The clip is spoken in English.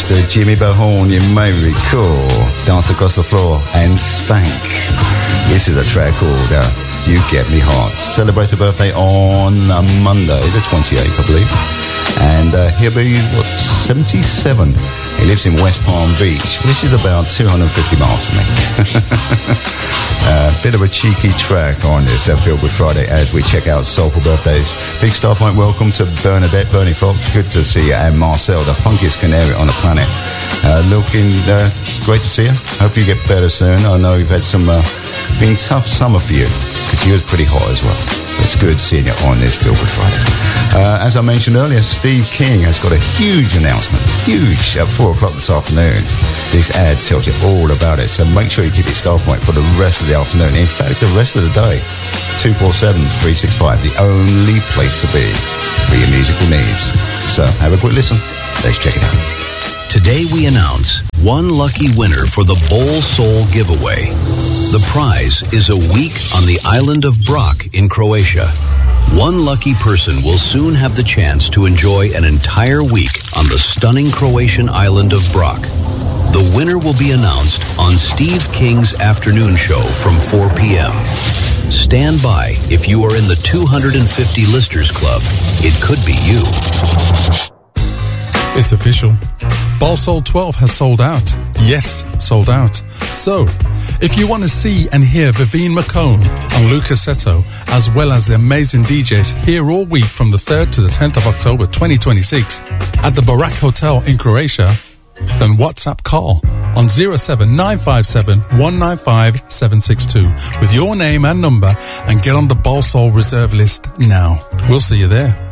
Mr. Jimmy Bahorn, you may recall, Dance Across the Floor and Spank. This is a track called You Get Me Hot. Celebrates a birthday on Monday, the 28th, I believe. And he'll be, 77? He lives in West Palm Beach, which is about 250 miles from me. Bit of a cheeky track on this Feel Good Friday as we check out Soulful Birthdays. Big Star Point welcome to Bernadette, Bernie Fox, good to see you, and Marcel, the funkiest canary on the planet. Looking great to see you. Hope you get better soon. I know you've had some been tough summer for you, because you was pretty hot as well. It's good seeing you on this Feel Good Friday. As I mentioned earlier, Steve King has got a huge announcement, huge, at 4 o'clock this afternoon. This ad tells you all about it, so make sure you keep it Star Point for the rest of the afternoon. In fact, the rest of the day. 247-365, the only place to be for your musical needs. So have a quick listen. Let's check it out. Today we announce one lucky winner for the Bowl Soul giveaway. The prize is a week on the island of Brač in Croatia. One lucky person will soon have the chance to enjoy an entire week on the stunning Croatian island of Brač. The winner will be announced on Steve King's afternoon show from 4 p.m. Stand by if you are in the 250 Listers Club. It could be you. It's official. Bowl Soul 12 has sold out. Yes, sold out. So, if you want to see and hear Vivine McCone and Luca Seto, as well as the amazing DJs here all week from the 3rd to the 10th of October 2026 at the Brač Hotel in Croatia, then WhatsApp call on 07957 195 762 with your name and number and get on the Bowl Soul reserve list now. We'll see you there.